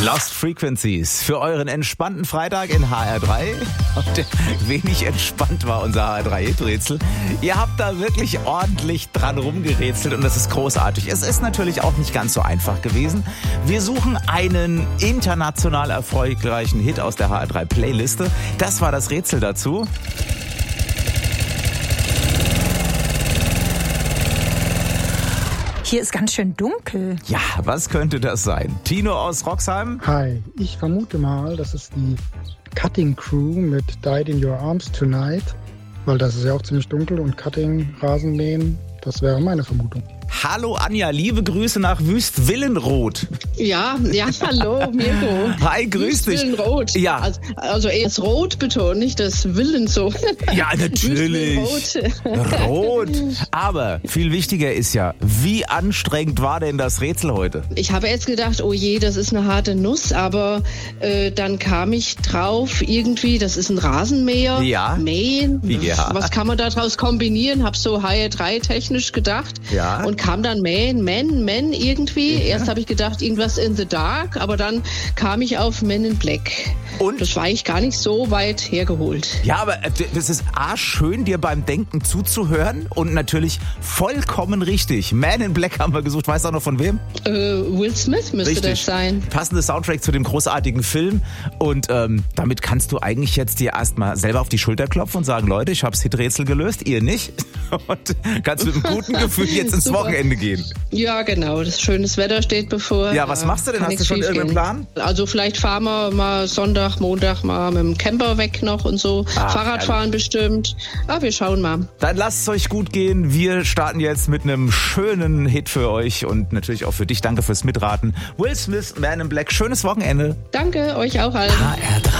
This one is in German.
Lost Frequencies für euren entspannten Freitag in HR3. Und wenig entspannt war unser HR3-Rätsel. Ihr habt da wirklich ordentlich dran rumgerätselt und das ist großartig. Es ist natürlich auch nicht ganz so einfach gewesen. Wir suchen einen international erfolgreichen Hit aus der HR3-Playliste. Das war das Rätsel dazu. Hier ist ganz schön dunkel. Ja, was könnte das sein? Tino aus Roxheim? Hi, ich vermute mal, das ist die Cutting Crew mit Died in Your Arms Tonight, weil das ist ja auch ziemlich dunkel und Cutting, Rasenmähen, das wäre meine Vermutung. Hallo Anja, liebe Grüße nach Wüst-Willenroth. Ja, hallo Mirko. Hi, grüß dich. Wüst-Willenroth. Ja. Also eher das Rot betont, nicht das Willen so. Ja, natürlich. Rot. Aber viel wichtiger ist ja, wie anstrengend war denn das Rätsel heute? Ich habe jetzt gedacht, oh je, das ist eine harte Nuss, aber dann kam ich drauf, irgendwie, das ist ein Rasenmäher. Ja. Mähen. Ja. Was kann man daraus kombinieren? Hab so HR3 technisch gedacht. Ja. Und kam dann Men irgendwie. Ja. Erst habe ich gedacht, irgendwas in the dark, aber dann kam ich auf Men in Black. Und? Das war eigentlich gar nicht so weit hergeholt. Ja, aber das ist schön, dir beim Denken zuzuhören und natürlich vollkommen richtig. Man in Black haben wir gesucht, weißt du auch noch von wem? Will Smith müsste richtig. Das sein. Passende Soundtrack zu dem großartigen Film und damit kannst du eigentlich jetzt dir erstmal selber auf die Schulter klopfen und sagen, Leute, ich hab's Hiträtsel gelöst, ihr nicht. Und kannst mit einem guten Gefühl jetzt ins Wochenende gehen. Ja, genau. Das schönes Wetter steht bevor. Ja, was machst du denn? Hast du schon irgendeinen Plan? Also vielleicht fahren wir mal Sonntag, Montag mal mit dem Camper weg noch und so. Fahrradfahren bestimmt. Aber wir schauen mal. Dann lasst es euch gut gehen. Wir starten jetzt mit einem schönen Hit für euch und natürlich auch für dich. Danke fürs Mitraten. Will Smith, Man in Black. Schönes Wochenende. Danke, euch auch allen. HR3.